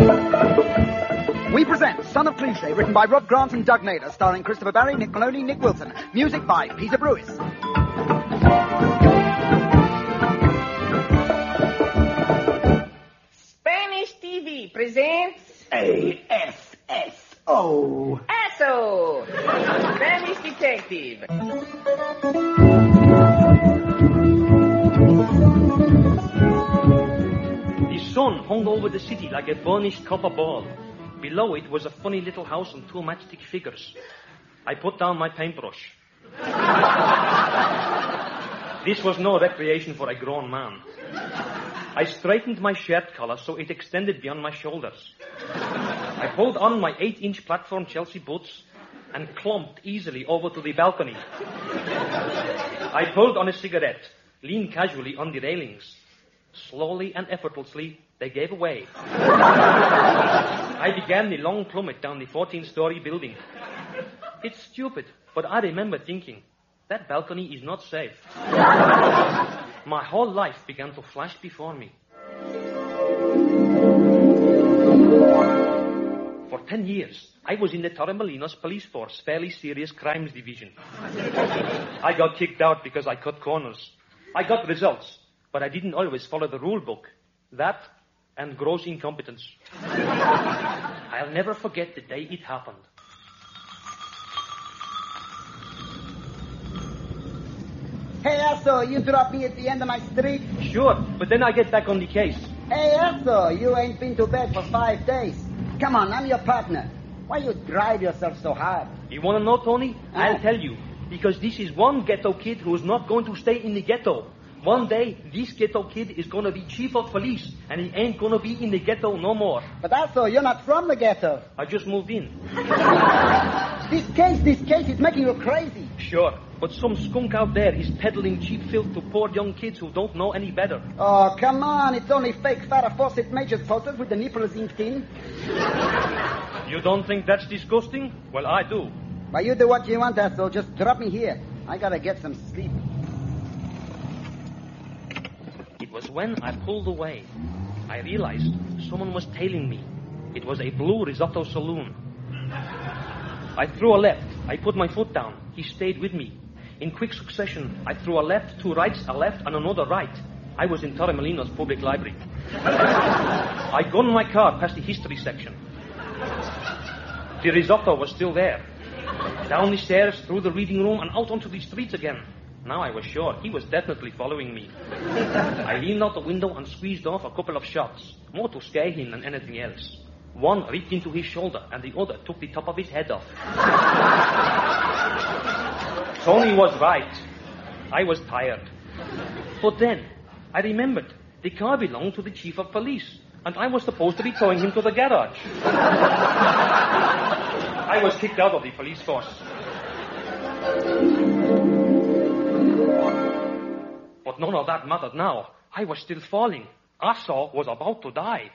We present Son of Cliche, written by Rob Grant and Doug Nader, starring Christopher Barry, Nick Maloney, Nick Wilson. Music by Peter Brewis. Spanish TV presents... A-S-S-O. ASSO! Spanish Detective. The sun hung over the city like a burnished copper ball. Below it was a funny little house and two matchstick figures. I put down my paintbrush. This was no recreation for a grown man. I straightened my shirt collar so it extended beyond my shoulders. I pulled on my 8-inch platform Chelsea boots and clumped easily over to the balcony. I pulled on a cigarette, leaned casually on the railings. Slowly and effortlessly, they gave away. I began the long plummet down the 14-story building. It's stupid, but I remember thinking, that balcony is not safe. My whole life began to flash before me. For 10 years, I was in the Torremolinos Police Force, fairly serious crimes division. I got kicked out because I cut corners. I got results, but I didn't always follow the rule book. That and gross incompetence. I'll never forget the day it happened. Hey, Asso, you drop me at the end of my street? Sure, but then I get back on the case. Hey, Asso, you ain't been to bed for 5 days. Come on, I'm your partner. Why you drive yourself so hard? You want to know, Tony? I'll tell you. Because this is one ghetto kid who's not going to stay in the ghetto. One day, this ghetto kid is going to be chief of police, and he ain't going to be in the ghetto no more. But also, you're not from the ghetto. I just moved in. This case is making you crazy. Sure, but some skunk out there is peddling cheap filth to poor young kids who don't know any better. Oh, come on, it's only fake Farrah Fawcett Majors photos with the nipples inked in. You don't think that's disgusting? Well, I do. Well, you do what you want, Asso. Just drop me here. I gotta get some sleep. It was when I pulled away. I realized someone was tailing me. It was a blue risotto saloon. I threw a left. I put my foot down. He stayed with me. In quick succession, I threw a left, 2 rights, a left, and another right. I was in Torremolinos Public Library. I gunned my car past the history section. The risotto was still there. Down the stairs, through the reading room, and out onto the streets again. Now I was sure he was definitely following me. I leaned out the window and squeezed off a couple of shots, more to scare him than anything else. One ripped into his shoulder, and the other took the top of his head off. Tony was right. I was tired. But then, I remembered the car belonged to the chief of police, and I was supposed to be towing him to the garage. I was kicked out of the police force. But none of that mattered now. I was still falling. Asso was about to die.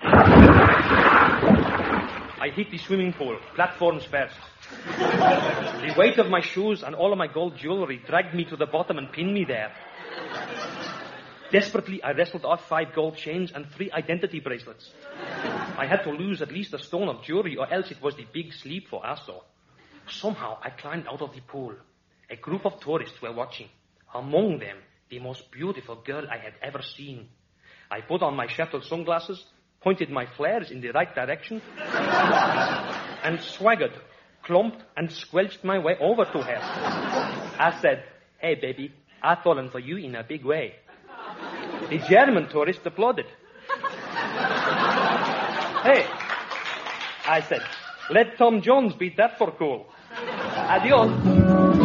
I hit the swimming pool, platforms first. The weight of my shoes and all of my gold jewelry dragged me to the bottom and pinned me there. Desperately, I wrestled off 5 gold chains and 3 identity bracelets. I had to lose at least a stone of jewelry, or else it was the big sleep for Asso. Somehow, I climbed out of the pool. A group of tourists were watching. Among them, the most beautiful girl I had ever seen. I put on my shuttle sunglasses, pointed my flares in the right direction, and swaggered, clumped, and squelched my way over to her. I said, "Hey, baby, I've fallen for you in a big way." The German tourist applauded. "Hey," I said, "let Tom Jones beat that for cool. Adios."